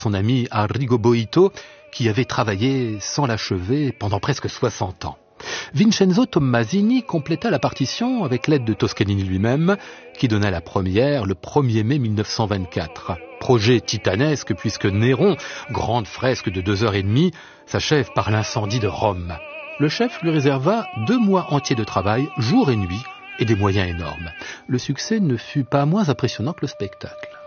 son ami Arrigo Boito, qui avait travaillé sans l'achever pendant presque 60 ans. Vincenzo Tommasini compléta la partition avec l'aide de Toscanini lui-même, qui donna la première le 1er mai 1924. Projet titanesque puisque Néron, grande fresque de 2h30, s'achève par l'incendie de Rome. Le chef lui réserva 2 mois entiers de travail, jour et nuit, et des moyens énormes. Le succès ne fut pas moins impressionnant que le spectacle.